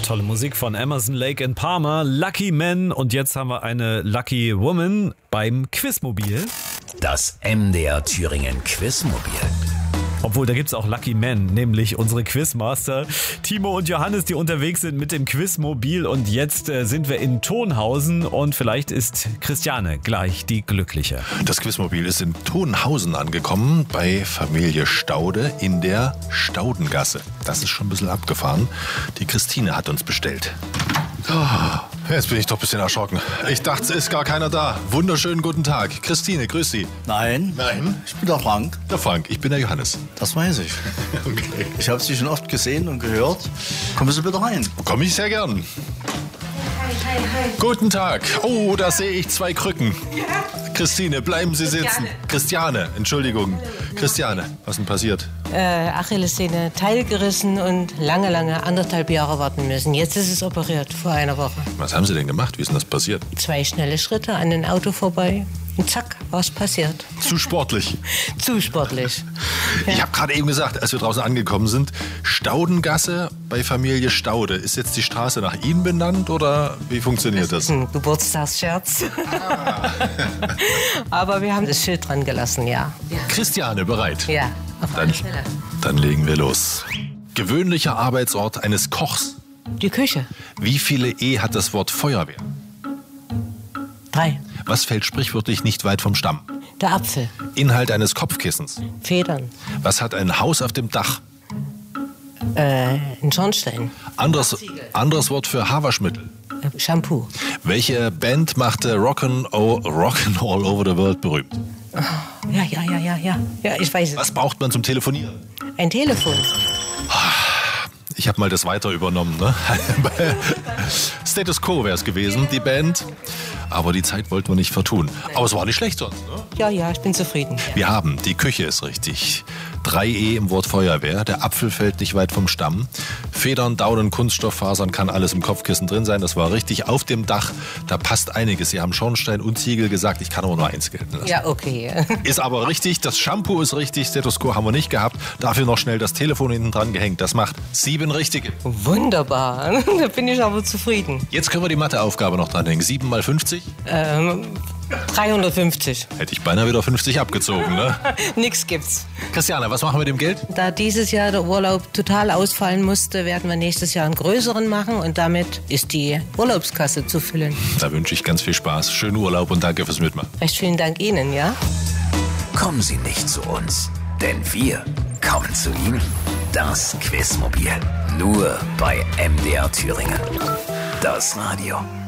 Tolle Musik von Emerson, Lake and Palmer, Lucky Man, und jetzt haben wir eine Lucky Woman beim Quizmobil. Das MDR Thüringen Quizmobil. Obwohl, da gibt's auch Lucky Men, nämlich unsere Quizmaster Timo und Johannes, die unterwegs sind mit dem Quizmobil. Und jetzt sind wir in Tonhausen und vielleicht ist Christiane gleich die Glückliche. Das Quizmobil ist in Tonhausen angekommen, bei Familie Staude in der Staudengasse. Das ist schon ein bisschen abgefahren. Die Christine hat uns bestellt. Jetzt bin ich doch ein bisschen erschrocken. Ich dachte, es ist gar keiner da. Wunderschönen guten Tag. Christine, grüß Sie. Nein. Ich bin der Frank. Der Frank, ich bin der Johannes. Das weiß ich. Okay. Ich habe Sie schon oft gesehen und gehört. Kommen Sie bitte rein. Komme ich sehr gern. Hi. Guten Tag. Oh, da sehe ich 2 Krücken. Christine, bleiben Sie sitzen. Christiane, Entschuldigung. Christiane, was denn passiert? Achillessehne teilgerissen und lange, 1,5 Jahre warten müssen. Jetzt ist es operiert, vor einer Woche. Was haben Sie denn gemacht? Wie ist denn das passiert? 2 schnelle Schritte an ein Auto vorbei und zack, was passiert. Zu sportlich. Zu sportlich. Ich habe gerade eben gesagt, als wir draußen angekommen sind, Staudengasse bei Familie Staude. Ist jetzt die Straße nach Ihnen benannt oder wie funktioniert das? Das ist ein Geburtstagsscherz. Aber wir haben das Schild dran gelassen, ja. Christiane, bereit? Ja, auf alle Fälle. Dann legen wir los. Gewöhnlicher Arbeitsort eines Kochs. Die Küche. Wie viele E hat das Wort Feuerwehr? 3. Was fällt sprichwörtlich nicht weit vom Stamm? Der Apfel. Inhalt eines Kopfkissens. Federn. Was hat ein Haus auf dem Dach? Ein Schornstein. Anderes Wort für Haarwaschmittel. Shampoo. Welche Band machte Rock'n'All Over the World berühmt? Ja. Ja, ich weiß es. Was braucht man zum Telefonieren? Ein Telefon. Ich habe mal das weiter übernommen. Ne? Status Quo wäre es gewesen, die Band. Aber die Zeit wollten wir nicht vertun. Aber es war nicht schlecht sonst. Ne? Ja, ich bin zufrieden. Wir haben, die Küche ist richtig. 3 E im Wort Feuerwehr. Der Apfel fällt nicht weit vom Stamm. Federn, Daunen, Kunststofffasern, kann alles im Kopfkissen drin sein. Das war richtig. Auf dem Dach, da passt einiges. Sie haben Schornstein und Ziegel gesagt. Ich kann aber nur 1 gelten lassen. Ja, okay. Ist aber richtig. Das Shampoo ist richtig. Status Quo haben wir nicht gehabt. Dafür noch schnell das Telefon hinten dran gehängt. Das macht 7 richtige. Wunderbar. Da bin ich aber zufrieden. Jetzt können wir die Matheaufgabe noch dranhängen. 7 mal 50? 350. Hätte ich beinahe wieder 50 abgezogen, ne? Nix gibt's. Christiane, was machen wir mit dem Geld? Da dieses Jahr der Urlaub total ausfallen musste, werden wir nächstes Jahr einen größeren machen und damit ist die Urlaubskasse zu füllen. Da wünsche ich ganz viel Spaß. Schönen Urlaub und danke fürs Mitmachen. Recht vielen Dank Ihnen, ja? Kommen Sie nicht zu uns, denn wir kommen zu Ihnen. Das Quizmobil. Nur bei MDR Thüringen. Das Radio.